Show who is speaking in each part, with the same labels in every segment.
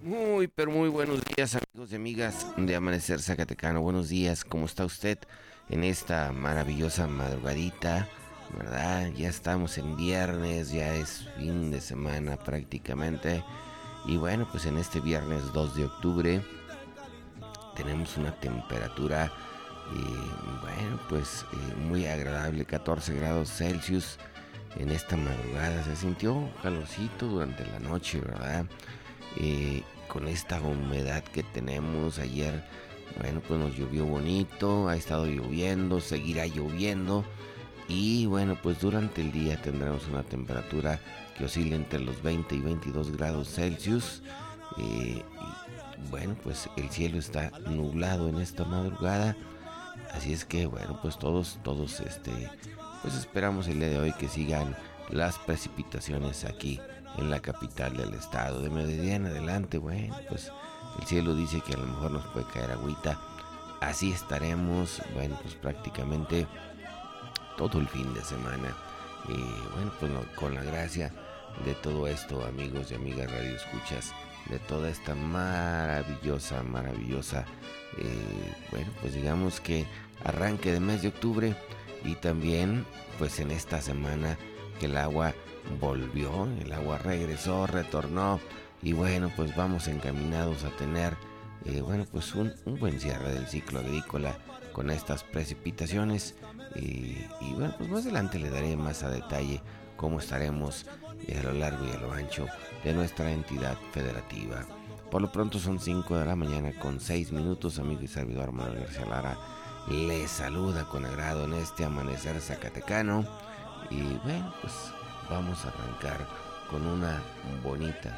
Speaker 1: Muy, pero muy buenos días, amigos y amigas de Amanecer Zacatecano. Buenos días, ¿cómo está usted en esta maravillosa madrugadita? ¿Verdad? Ya estamos en viernes, ya es fin de semana prácticamente. Y bueno, pues en este viernes 2 de octubre tenemos una temperatura, muy agradable, 14 grados Celsius. En esta madrugada se sintió calorcito durante la noche, ¿verdad? Con esta humedad que tenemos ayer, bueno, pues nos llovió bonito, ha estado lloviendo, seguirá lloviendo y bueno, pues durante el día tendremos una temperatura que oscila entre los 20 y 22 grados Celsius. Y bueno, pues el cielo está nublado en esta madrugada, así es que bueno, pues todos pues esperamos el día de hoy que sigan las precipitaciones aquí en la capital del estado. De mediodía en adelante, bueno, pues el cielo dice que a lo mejor nos puede caer agüita. Así estaremos, bueno, pues prácticamente todo el fin de semana. Y bueno, pues con la gracia de todo esto, amigos y amigas radio escuchas, de toda esta maravillosa, bueno, pues digamos que arranque de mes de octubre y también pues en esta semana que el agua volvió, el agua regresó, retornó y bueno, pues vamos encaminados a tener pues un buen cierre del ciclo agrícola con estas precipitaciones y bueno, pues más adelante le daré más a detalle cómo estaremos a lo largo y a lo ancho de nuestra entidad federativa. Por lo pronto son 5 de la mañana con 6 minutos, amigo y servidor Manuel García Lara les saluda con agrado en este amanecer zacatecano y bueno, pues vamos a arrancar con una bonita,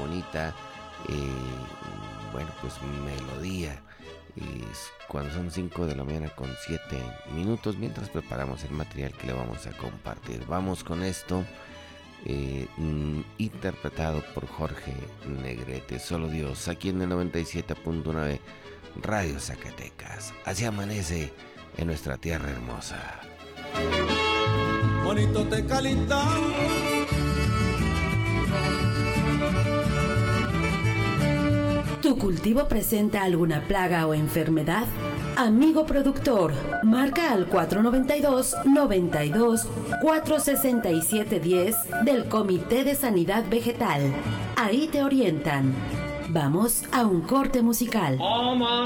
Speaker 1: bueno, pues melodía. Y cuando son 5 de la mañana con 7 minutos, mientras preparamos el material que le vamos a compartir. Vamos con esto, interpretado por Jorge Negrete, Solo Dios, aquí en el 97.9 Radio Zacatecas. Así amanece en nuestra tierra hermosa.
Speaker 2: Bonito te calentamos.
Speaker 3: ¿Tu cultivo presenta alguna plaga o enfermedad? Amigo productor, marca al 492-467-10 del Comité de Sanidad Vegetal. Ahí te orientan. Vamos a un corte musical.
Speaker 4: Omar